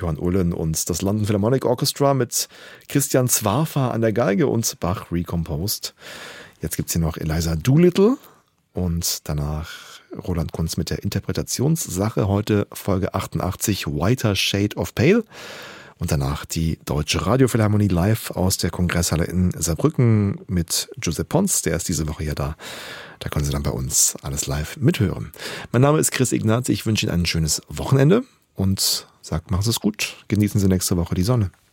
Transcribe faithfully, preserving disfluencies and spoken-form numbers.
Johann Ullen und das London Philharmonic Orchestra mit Christian Zwarfa an der Geige und Bach Recomposed. Jetzt gibt es hier noch Eliza Doolittle und danach Roland Kunz mit der Interpretationssache. Heute Folge achtundachtzig, Whiter Shade of Pale. Und danach die Deutsche Radiophilharmonie live aus der Kongresshalle in Saarbrücken mit Giuseppe Pons. Der ist diese Woche ja da. Da können Sie dann bei uns alles live mithören. Mein Name ist Chris Ignaz. Ich wünsche Ihnen ein schönes Wochenende und sage, machen Sie es gut. Genießen Sie nächste Woche die Sonne.